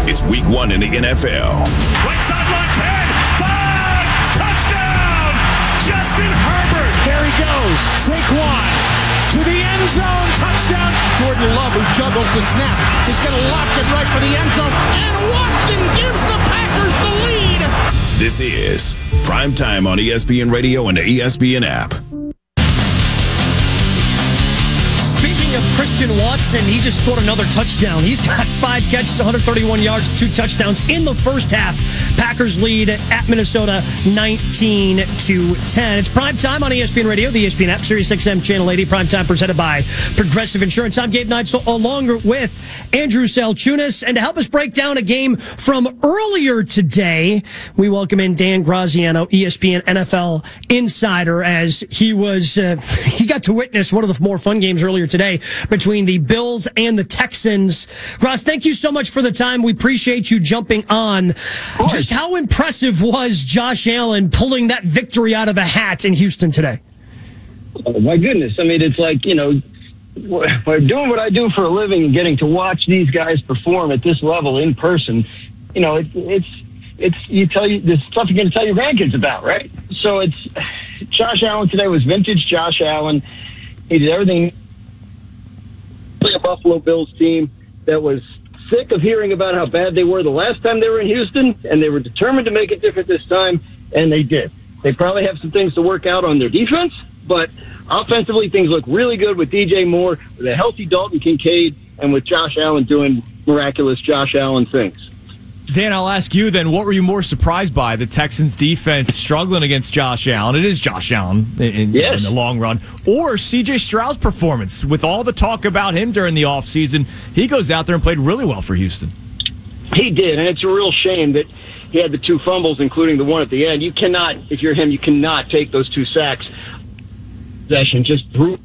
It's week 1 in the NFL. Right sideline 10, 5, touchdown, Justin Herbert. There he goes, Saquon to the end zone, touchdown. Jordan Love, who juggles the snap, is going to loft it right for the end zone, and Watson gives the Packers the lead. This is Prime Time on ESPN Radio and the ESPN app. Speaking of Christian Watson, he just scored another touchdown. He's got 5 catches, 131 yards, 2 touchdowns in the first half. Packers lead at Minnesota 19-10. It's Prime Time on ESPN Radio, the ESPN app, Sirius XM Channel 80. Prime Time presented by Progressive Insurance. I'm Gabe Neitzel along with Andrew Salchunas. And to help us break down a game from earlier today, we welcome in Dan Graziano, ESPN NFL insider, as he got to witness one of the more fun games earlier today between the Bills and the Texans. Graz, thank you so much for the time. We appreciate you jumping on. Just how impressive was Josh Allen pulling that victory out of a hat in Houston today? Oh, my goodness. I mean, it's like, we're doing what I do for a living and getting to watch these guys perform at this level in person. It's the stuff you're going to tell your grandkids about, right? So it's Josh Allen today was vintage Josh Allen. He did everything. A Buffalo Bills team that was sick of hearing about how bad they were the last time they were in Houston, and they were determined to make it different this time, and they did. They probably have some things to work out on their defense, but offensively things look really good with DJ Moore, with a healthy Dalton Kincaid, and with Josh Allen doing miraculous Josh Allen things. Dan, I'll ask you then, what were you more surprised by? The Texans defense struggling against Josh Allen. It is Josh Allen in the long run. Or C.J. Stroud's performance. With all the talk about him during the offseason, he goes out there and played really well for Houston. He did, and it's a real shame that he had the 2 fumbles, including the one at the end. You cannot, if you're him, you cannot take those 2 sacks. Possession just coming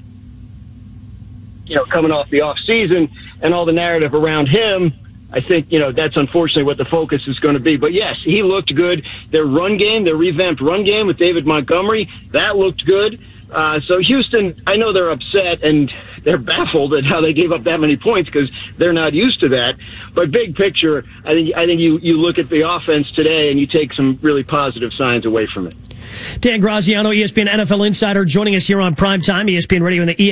off the offseason and all the narrative around him. I think, that's unfortunately what the focus is going to be. But, yes, he looked good. Their revamped run game with David Montgomery, that looked good. So Houston, I know they're upset and they're baffled at how they gave up that many points because they're not used to that. But big picture, I think you look at the offense today and you take some really positive signs away from it. Dan Graziano, ESPN NFL insider, joining us here on Prime Time, ESPN Radio and the